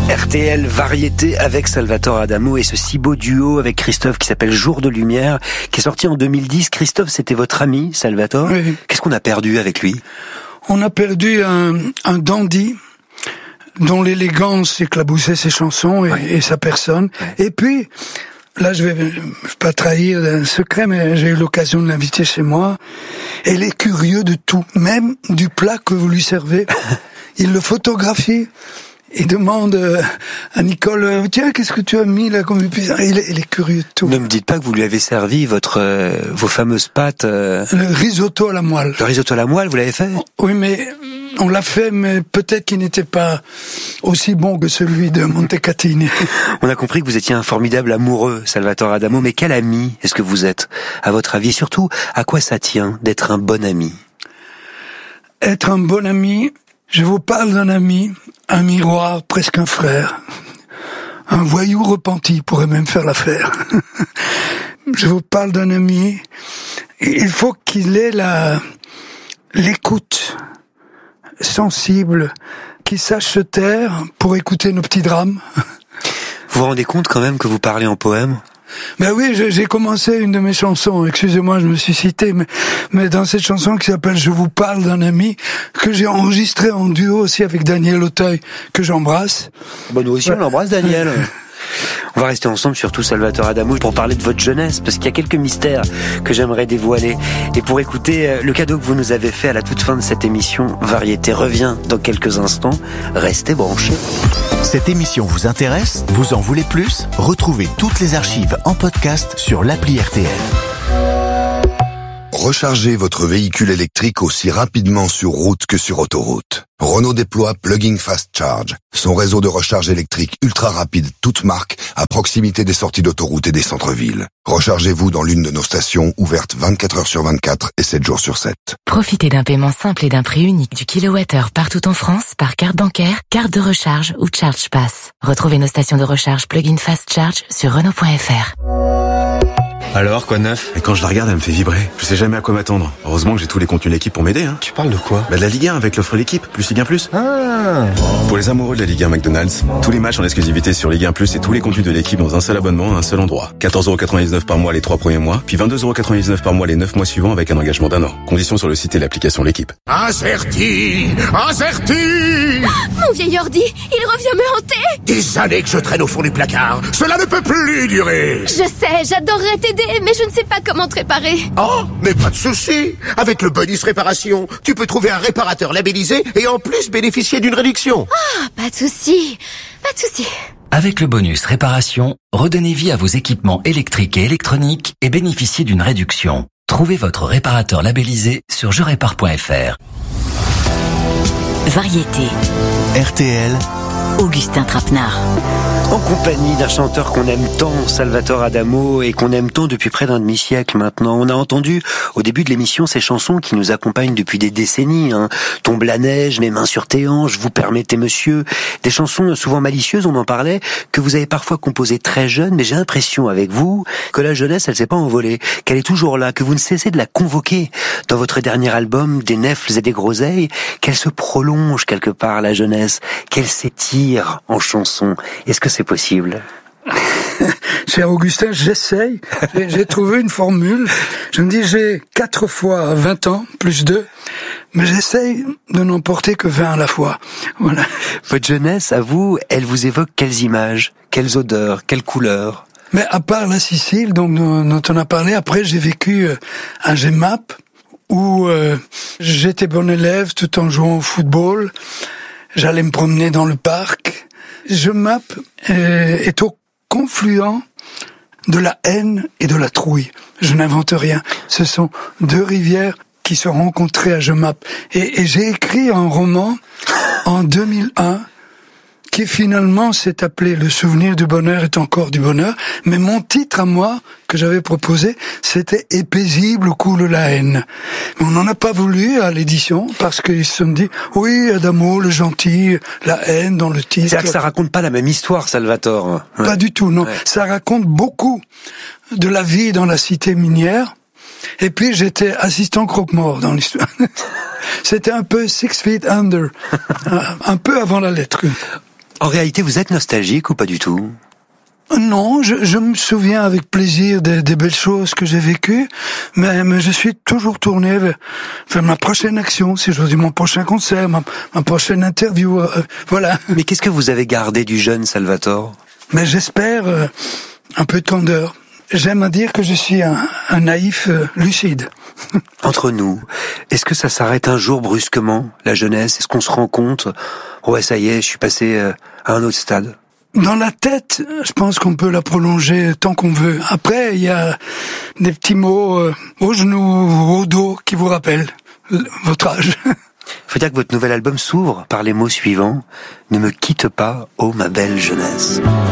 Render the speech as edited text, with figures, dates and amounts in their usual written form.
RTL Variété avec Salvatore Adamo et ce si beau duo avec Christophe qui s'appelle Jour de Lumière, qui est sorti en 2010. Christophe, c'était votre ami, Salvatore. Oui. Qu'est-ce qu'on a perdu avec lui? On a perdu un dandy dont l'élégance éclaboussait ses chansons et sa personne. Ouais. Et puis, là, je vais pas trahir un secret, mais j'ai eu l'occasion de l'inviter chez moi. Et il est curieux de tout, même du plat que vous lui servez. Il le photographie. Il demande à Nicole, tiens, qu'est-ce que tu as mis là comme épices? Il est curieux de tout. Ne me dites pas que vous lui avez servi vos fameuses pâtes. Le risotto à la moelle. Le risotto à la moelle, vous l'avez fait? Oui, mais on l'a fait, mais peut-être qu'il n'était pas aussi bon que celui de Montecatini. On a compris que vous étiez un formidable amoureux, Salvatore Adamo, mais quel ami est-ce que vous êtes, à votre avis? Surtout, à quoi ça tient d'être un bon ami? Être un bon ami, je vous parle d'un ami, un miroir, presque un frère. Un voyou repenti pourrait même faire l'affaire. Je vous parle d'un ami, il faut qu'il ait l'écoute sensible, qu'il sache se taire pour écouter nos petits drames. Vous vous rendez compte quand même que vous parlez en poème? Ben oui, j'ai commencé une de mes chansons, excusez-moi, je me suis cité, mais dans cette chanson qui s'appelle Je vous parle d'un ami, que j'ai enregistré en duo aussi avec Daniel Auteuil, que j'embrasse. Bon, nous aussi on l'embrasse, Daniel. On va rester ensemble, surtout Salvatore Adamo, pour parler de votre jeunesse, parce qu'il y a quelques mystères que j'aimerais dévoiler. Et pour écouter le cadeau que vous nous avez fait à la toute fin de cette émission, Variété revient dans quelques instants. Restez branchés. Cette émission vous intéresse? Vous en voulez plus? Retrouvez toutes les archives en podcast sur l'appli RTL. Rechargez votre véhicule électrique aussi rapidement sur route que sur autoroute. Renault déploie Plug-in Fast Charge, son réseau de recharge électrique ultra rapide, toute marque, à proximité des sorties d'autoroute et des centres-villes. Rechargez-vous dans l'une de nos stations ouvertes 24 heures sur 24 et 7 jours sur 7. Profitez d'un paiement simple et d'un prix unique du kilowattheure partout en France par carte bancaire, carte de recharge ou Charge Pass. Retrouvez nos stations de recharge Plug-in Fast Charge sur Renault.fr. Alors, quoi de neuf? Et quand je la regarde, elle me fait vibrer. Je sais jamais à quoi m'attendre. Heureusement que j'ai tous les contenus de l'équipe pour m'aider, hein. Tu parles de quoi? De la Ligue 1 avec l'offre l'équipe, plus Ligue 1 Plus. Ah. Pour les amoureux de la Ligue 1 McDonald's, tous les matchs en exclusivité sur Ligue 1 Plus et tous les contenus de l'équipe dans un seul abonnement à un seul endroit. 14,99€ par mois les 3 premiers mois, puis 22,99€ par mois les 9 mois suivants avec un engagement d'1 an. Conditions sur le site et l'application L'équipe. Incerti! Mon vieil ordi, il revient me hanter! Des années que je traîne au fond du placard. Cela ne peut plus durer. Je sais, j'adorerais t'aider, mais je ne sais pas comment te réparer. Oh, mais pas de souci. Avec le bonus réparation, tu peux trouver un réparateur labellisé et en plus bénéficier d'une réduction. Ah, pas de souci. Pas de souci. Avec le bonus réparation, redonnez vie à vos équipements électriques et électroniques et bénéficiez d'une réduction. Trouvez votre réparateur labellisé sur jerépare.fr. Variété. RTL. Augustin Trapenard. En compagnie d'un chanteur qu'on aime tant, Salvatore Adamo, et qu'on aime tant depuis près d'un demi-siècle maintenant. On a entendu au début de l'émission ces chansons qui nous accompagnent depuis des décennies. Tombe la neige, mes mains sur tes hanches, vous permettez monsieur. Des chansons souvent malicieuses, on en parlait, que vous avez parfois composées très jeunes, mais j'ai l'impression avec vous que la jeunesse, elle s'est pas envolée, qu'elle est toujours là, que vous ne cessez de la convoquer dans votre dernier album, Des nèfles et des groseilles, qu'elle se prolonge quelque part, la jeunesse, qu'elle s'étire en chansons. Est-ce que c'est possible? Cher Augustin, j'essaye. J'ai trouvé une formule. Je me dis, j'ai 4 fois 20 ans, plus 2, mais j'essaye de n'en porter que 20 à la fois. Voilà. Votre jeunesse, à vous, elle vous évoque quelles images, quelles odeurs, quelles couleurs? Mais à part la Sicile, dont on a parlé, après j'ai vécu à Gemap, où j'étais bon élève tout en jouant au football. J'allais me promener dans le parc. Gemap est au confluent de la Haine et de la Trouille. Je n'invente rien. Ce sont 2 rivières qui se rencontraient à Gemap. Et j'ai écrit un roman en 2001 qui finalement s'est appelé Le souvenir du bonheur est encore du bonheur. Mais mon titre à moi, que j'avais proposé, c'était Et paisible coule la haine. Mais on n'en a pas voulu à l'édition, parce qu'ils se sont dit, oui, Adamo, le gentil, la haine dans le titre. C'est-à-dire que ça raconte pas la même histoire, Salvatore. Ouais. Pas du tout, non. Ouais. Ça raconte beaucoup de la vie dans la cité minière. Et puis j'étais assistant croque-mort dans l'histoire. C'était un peu 6 feet under, un peu avant la lettre. En réalité, vous êtes nostalgique ou pas du tout? Non, je me souviens avec plaisir des belles choses que j'ai vécues, mais je suis toujours tourné vers ma prochaine action, si j'ose dire, mon prochain concert, ma prochaine interview, voilà. Mais qu'est-ce que vous avez gardé du jeune Salvatore? Mais j'espère un peu de candeur. J'aime à dire que je suis un naïf lucide. Entre nous, est-ce que ça s'arrête un jour brusquement, la jeunesse? Est-ce qu'on se rend compte, ouais, ça y est, je suis passé à un autre stade? Dans la tête, je pense qu'on peut la prolonger tant qu'on veut. Après, il y a des petits mots au genou ou au dos qui vous rappellent votre âge. Faut dire que votre nouvel album s'ouvre par les mots suivants: ne me quitte pas, ô ma belle jeunesse.